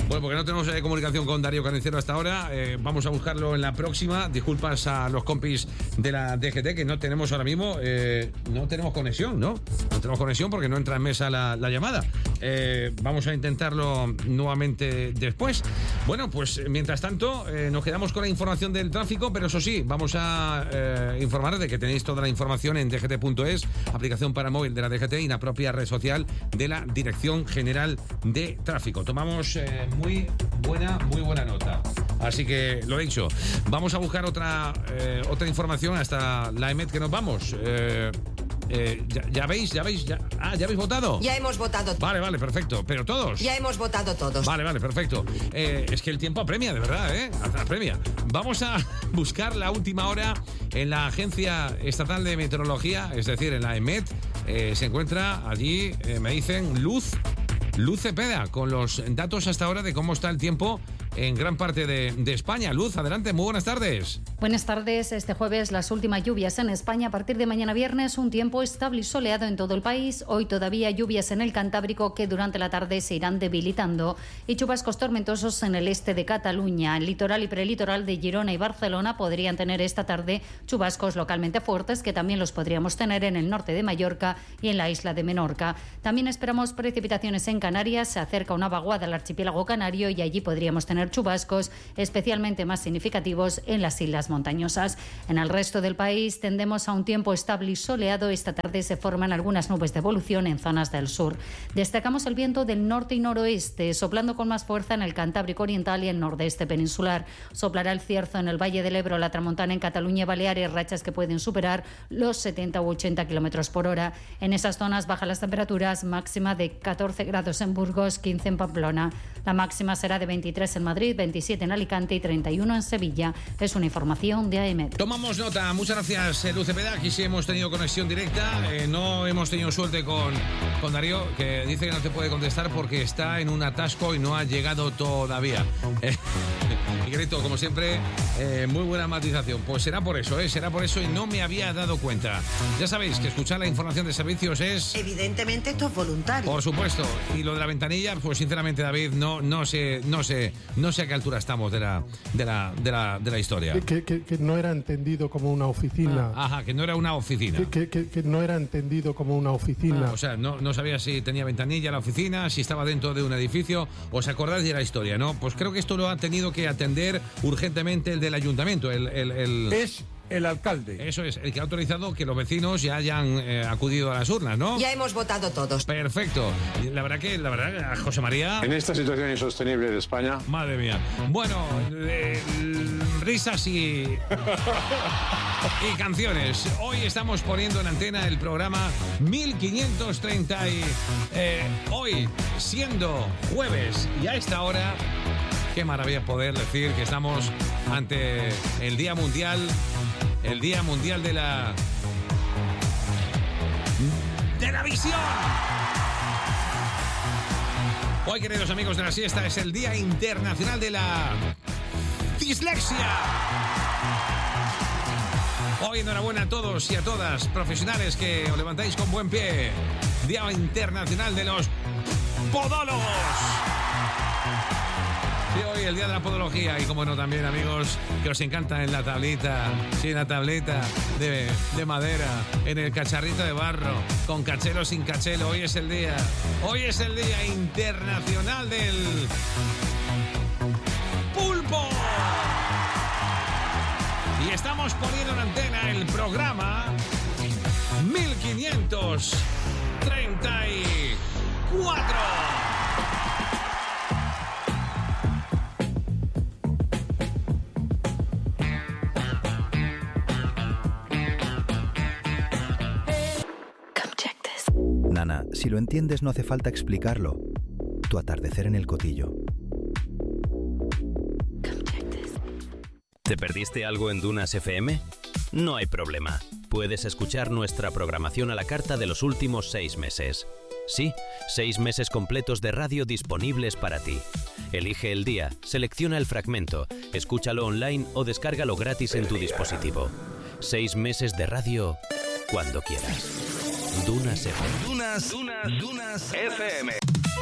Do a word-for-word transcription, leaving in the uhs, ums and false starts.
Bueno, porque no tenemos eh, comunicación con Darío Carnicero hasta ahora. Eh, vamos a buscarlo en la próxima. Disculpas a los compis de la D G T que no tenemos ahora mismo. Eh, no tenemos conexión, ¿no? No tenemos conexión porque no entra en mesa la, la llamada. Eh, vamos a intentarlo nuevamente después. Bueno, pues mientras tanto, eh, nos quedamos con la información del tráfico, pero eso sí, vamos a eh, informar de que tenéis toda la información en d g t punto es, aplicación para móvil de la D G T y la propia red social de la Dirección General de Tráfico. Tomamos eh, muy buena, muy buena nota. Así que, lo he dicho, vamos a buscar otra, eh, otra información hasta la E M E T que nos vamos. Eh, eh, ya, ya veis, ya veis, ya, ah, ¿ya habéis votado? Ya hemos votado. Vale, vale, perfecto. ¿Pero todos? Ya hemos votado todos. Vale, vale, perfecto. Eh, es que el tiempo apremia, de verdad, ¿eh? Apremia. Vamos a buscar la última hora en la Agencia Estatal de Meteorología, es decir, en la E M E T. Eh, se encuentra allí, eh, me dicen, Luz, Luz Cepeda, con los datos hasta ahora de cómo está el tiempo en gran parte de, de España. Luz, adelante, muy buenas tardes. Buenas tardes. Este jueves las últimas lluvias en España. A partir de mañana viernes un tiempo estable y soleado en todo el país. Hoy todavía lluvias en el Cantábrico que durante la tarde se irán debilitando y chubascos tormentosos en el este de Cataluña. El litoral y prelitoral de Girona y Barcelona podrían tener esta tarde chubascos localmente fuertes que también los podríamos tener en el norte de Mallorca y en la isla de Menorca. También esperamos precipitaciones en Canarias. Se acerca una vaguada al archipiélago canario y allí podríamos tener chubascos especialmente más significativos en las islas montañosas. En el resto del país tendemos a un tiempo estable y soleado. Esta tarde se forman algunas nubes de evolución en zonas del sur. Destacamos el viento del norte y noroeste, soplando con más fuerza en el Cantábrico oriental y el nordeste peninsular. Soplará el cierzo en el Valle del Ebro, la tramontana en Cataluña y Baleares, rachas que pueden superar los setenta u ochenta kilómetros por hora. En esas zonas bajan las temperaturas, máxima de catorce grados en Burgos, quince en Pamplona. La máxima será de veintitrés en Madrid, veintisiete en Alicante y treinta y uno en Sevilla. Es una información de A E M E T. Tomamos nota. Muchas gracias, Luz Cepeda. Aquí sí hemos tenido conexión directa. Eh, no hemos tenido suerte con, con Darío, que dice que no te puede contestar porque está en un atasco y no ha llegado todavía. Eh, Miguelito, como siempre, eh, muy buena matización. Pues será por eso, ¿eh? Será por eso y no me había dado cuenta. Ya sabéis que escuchar la información de servicios es... Evidentemente esto es voluntario. Por supuesto. Y lo de la ventanilla, pues sinceramente, David, no, no sé, no sé, no sé a qué altura estamos de la, de la, de la, de la historia. Que, que, que no era entendido como una oficina. Ah, ajá, que no era una oficina. Que, que, que no era entendido como una oficina. Ah, o sea, no, no sabía si tenía ventanilla la oficina, si estaba dentro de un edificio. ¿Os acordáis de la historia, no? Pues creo que esto lo ha tenido que atender urgentemente el del ayuntamiento. El, el, el... Es el alcalde. Eso es, el que ha autorizado que los vecinos ya hayan eh, acudido a las urnas, ¿no? Ya hemos votado todos. Perfecto. La verdad que, la verdad, José María... En esta situación insostenible de España... Madre mía. Bueno, eh, risas y... y canciones. Hoy estamos poniendo en antena el programa mil quinientos treinta y... Eh, hoy, siendo jueves y a esta hora... Qué maravilla poder decir que estamos ante el Día Mundial, el Día Mundial de la... ¡de la visión! Hoy, queridos amigos de la siesta, es el Día Internacional de la Dislexia. Hoy, enhorabuena a todos y a todas, profesionales que os levantáis con buen pie. Día Internacional de los Podólogos. Sí, hoy el día de la podología y como no también, amigos, que os encanta en la tablita, sí, en la tableta de, de madera, en el cacharrito de barro, con cachelo o sin cachelo. Hoy es el día, hoy es el Día Internacional del Pulpo. Y estamos poniendo en antena el programa mil quinientos treinta y cuatro. Nana, si lo entiendes no hace falta explicarlo. Tu atardecer en el Cotillo. ¿Te perdiste algo en Dunas F M? No hay problema. Puedes escuchar nuestra programación a la carta de los últimos seis meses. Sí, seis meses completos de radio disponibles para ti. Elige el día, selecciona el fragmento, escúchalo online o descárgalo gratis en tu dispositivo. Seis meses de radio cuando quieras. Dunas F M. Dunas, Dunas, Dunas F M.